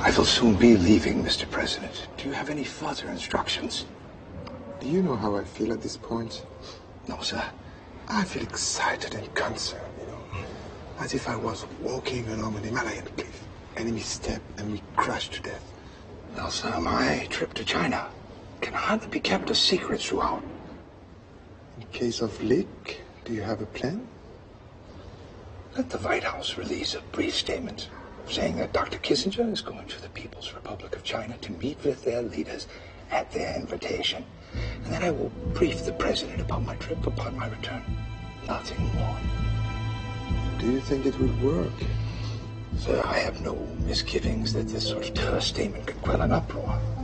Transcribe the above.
I will soon be leaving, Mr. President. Do you have any further instructions? Do you know how I feel at this point? No, sir. I feel excited and concerned, as if I was walking along an Himalayan cliff. Enemy step and we crash to death. Well, sir, my trip to China can hardly be kept a secret throughout. In case of leak, do you have a plan? Let the White House release a brief statement saying that Dr. Kissinger is going to the People's Republic of China to meet with their leaders at their invitation. And then I will brief the president about my trip upon my return. Nothing more. Do you think it will work? Sir, I have no misgivings that this sort of terror statement could quell an uproar.